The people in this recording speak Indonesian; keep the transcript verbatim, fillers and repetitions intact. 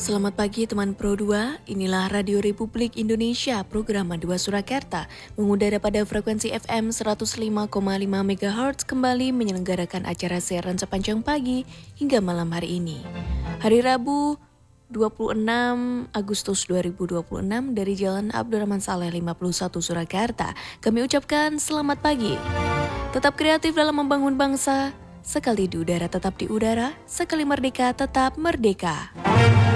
Selamat pagi teman Pro dua, inilah Radio Republik Indonesia, program dua Surakarta, mengudara pada frekuensi F M seratus lima koma lima megahertz kembali menyelenggarakan acara siaran sepanjang pagi hingga malam hari ini. Hari Rabu, dua puluh enam Agustus dua ribu dua puluh enam dari Jalan Abdurrahman Saleh lima puluh satu Surakarta, kami ucapkan selamat pagi. Tetap kreatif dalam membangun bangsa, sekali di udara tetap di udara, sekali merdeka tetap merdeka.